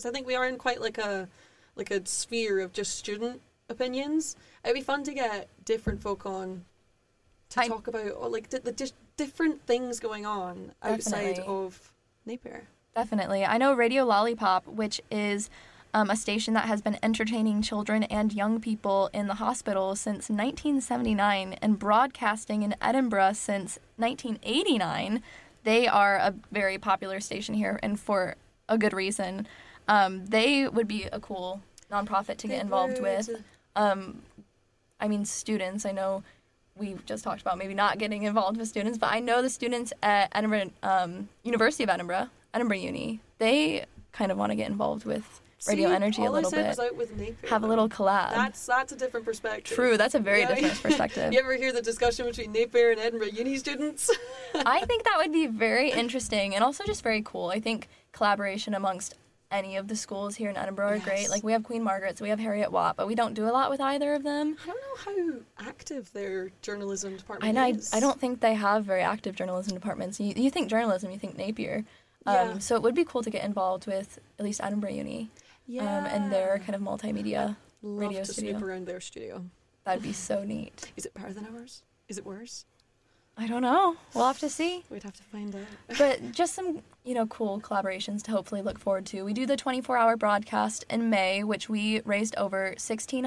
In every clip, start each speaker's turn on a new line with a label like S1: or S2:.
S1: because I think we are in quite like a sphere of just student opinions. It'd be fun to get different folk on to talk about like the just different things going on outside of Napier.
S2: Definitely. I know Radio Lollipop, which is a station that has been entertaining children and young people in the hospital since 1979 and broadcasting in Edinburgh since 1989. They are a very popular station here, and for a good reason. They would be a cool nonprofit to get involved with. I mean, students. I know we just talked about maybe not getting involved with students, but I know the students at Edinburgh, University of Edinburgh Uni, they kind of want to get involved with Radio Energy a little bit.
S1: All I said was out with Napier.
S2: Have a little collab.
S1: That's a different perspective.
S2: True, that's a very different perspective.
S1: You ever hear the discussion between Napier and Edinburgh Uni students?
S2: I think that would be very interesting and also just very cool. I think collaboration amongst any of the schools here in Edinburgh are great. Like, we have Queen Margaret's, we have Harriet Watt, but we don't do a lot with either of them.
S1: I don't know how active their journalism department is.
S2: I don't think they have very active journalism departments. You think journalism, you think Napier. So it would be cool to get involved with at least Edinburgh Uni. And their kind of multimedia radio studio.
S1: Love to snoop around their studio.
S2: That'd be so neat.
S1: Is it better than ours? Is it worse?
S2: I don't know. We'll have to see.
S1: We'd have to find out.
S2: But just some, cool collaborations to hopefully look forward to. We do the 24-hour broadcast in May, which we raised over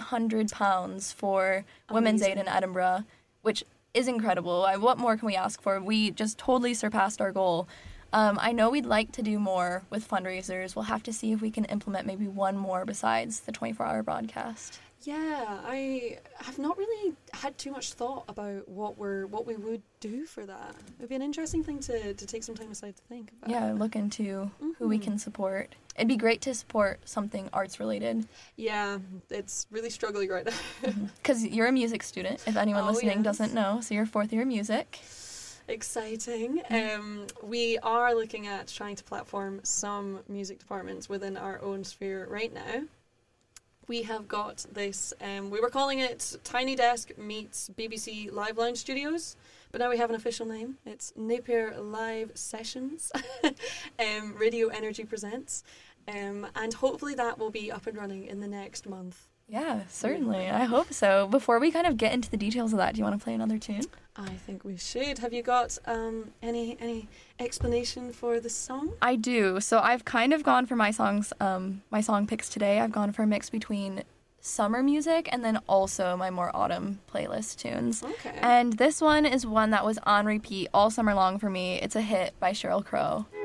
S2: £1,600 for Women's Aid in Edinburgh, which is incredible. What more can we ask for? We just totally surpassed our goal. I know we'd like to do more with fundraisers. We'll have to see if we can implement maybe one more besides the 24-hour broadcast.
S1: Yeah, I have not really had too much thought about what we would do for that. It would be an interesting thing to take some time aside to think about.
S2: Yeah, look into who we can support. It'd be great to support something arts related.
S1: Yeah, it's really struggling right now.
S2: Because you're a music student, if anyone listening doesn't know. So you're fourth year music.
S1: Exciting. We are looking at trying to platform some music departments within our own sphere right now. We have got this, we were calling it Tiny Desk meets BBC Live Lounge Studios, but now we have an official name. It's Napier Live Sessions, Radio Energy Presents, and hopefully that will be up and running in the next month.
S2: Yeah, certainly. I hope so. Before we kind of get into the details of that, do you want to play another tune?
S1: I think we should. Have you got any explanation for the song?
S2: I do. So I've kind of gone for my song picks today. I've gone for a mix between summer music and then also my more autumn playlist tunes.
S1: Okay.
S2: And this one is one that was on repeat all summer long for me. It's a hit by Sheryl Crow.